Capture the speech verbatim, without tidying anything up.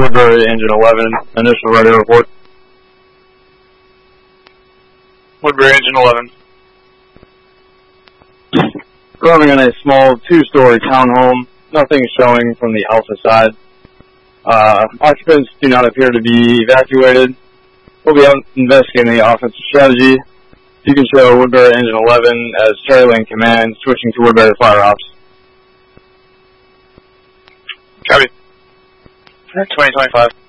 Woodbury Engine eleven, initial radio report. Woodbury Engine eleven. Arriving on a small two-story townhome, nothing showing from the Alpha side. Uh, occupants do not appear to be evacuated. We'll be out investigating the offensive strategy. You can show Woodbury Engine eleven as Charlie Lane Command, switching to Woodbury Fire Ops. Copy. twenty twenty-five.